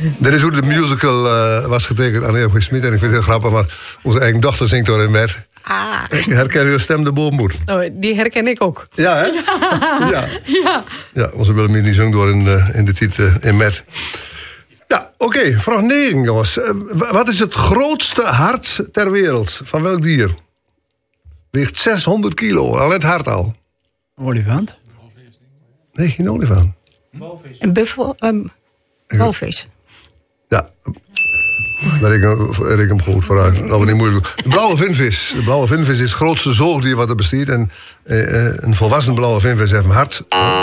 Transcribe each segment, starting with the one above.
Dat is hoe de musical was getekend aan Erik Smit. En ik vind het heel grappig, maar onze eigen dochter zingt door in Mer. Ik herken uw stem de boomboer. Oh, die herken ik ook. Ja, hè? Ja, onze Willemien die zingt door in de titel in Mer. Ja, oké, vraag 9, jongens. Wat is het grootste hart ter wereld? Van welk dier? Weegt 600 kilo, alleen het hart al. Olifant? Nee, geen olifant. Een buffel, walvis. Ja, daar heb ik hem goed vooruit. Dat was niet moeilijk. De blauwe vinvis. De blauwe vinvis is het grootste zoogdier wat er bestaat. En een volwassen blauwe vinvis heeft een hart.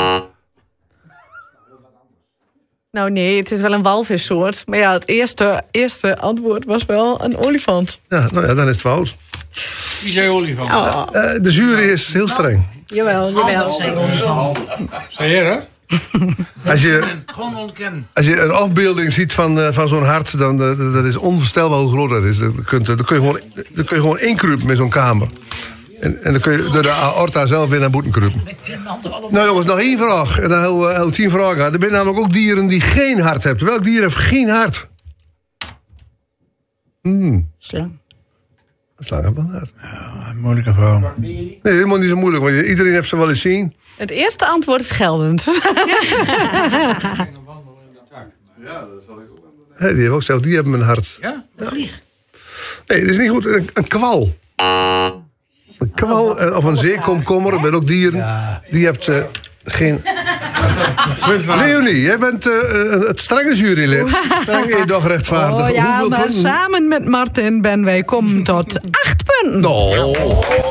Nou nee, het is wel een walvissoort. Maar ja, het eerste antwoord was wel een olifant. Ja, nou ja, dan is het fout. Wie zei olifant? De jury is heel streng. Jawel. Zei je dat? Gewoon ontkennen. Als je een afbeelding ziet van zo'n hart, dan dat is onvoorstelbaar hoe groot dat is. Dan kun je gewoon inkruipen met zo'n kamer. En dan kun je door de aorta zelf weer naar boeten kruipen. Nou jongens, nog 1 vraag. En dan hebben we 10 vragen gehad. Er zijn namelijk ook dieren die geen hart hebben. Welk dier heeft geen hart? Slang. Slang heeft wel een hart. Ja, een moeilijke vraag. Nee, helemaal niet zo moeilijk, want iedereen heeft ze wel eens zien. Het eerste antwoord is geldend. Ja, dat zal ik ook. Die hebben ook zelf, die hebben een hart. Ja? Een vlieg. Nee, dat is niet goed. Een kwal. Een kwal of een zeekomkommer, dat zijn ook dieren. Die hebt geen hart. Leonie, jij bent het strenge jurylid. Streng en toch rechtvaardig. Oh ja, Hoeveel maar punten? samen met Martin ben wij komen tot 8 punten. Oh.